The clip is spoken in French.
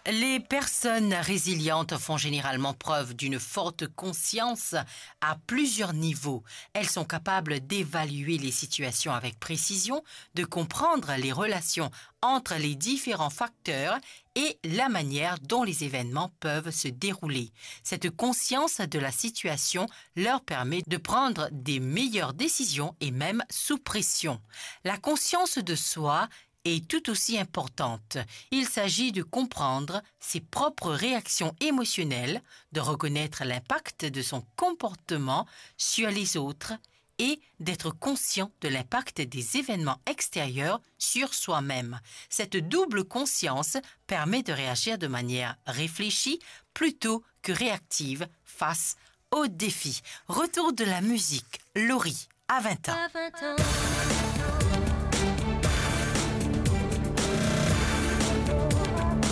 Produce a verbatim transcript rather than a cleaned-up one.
Les personnes résilientes font généralement preuve d'une forte conscience à plusieurs niveaux. Elles sont capables d'évaluer les situations avec précision, de comprendre les relations entre les différents facteurs et la manière dont les événements peuvent se dérouler. Cette conscience de la situation leur permet de prendre des meilleures décisions et même sous pression. La conscience de soi est tout aussi importante. Il s'agit de comprendre ses propres réactions émotionnelles, de reconnaître l'impact de son comportement sur les autres et d'être conscient de l'impact des événements extérieurs sur soi-même. Cette double conscience permet de réagir de manière réfléchie plutôt que réactive face aux défis. Retour de la musique, Laurie, à vingt ans.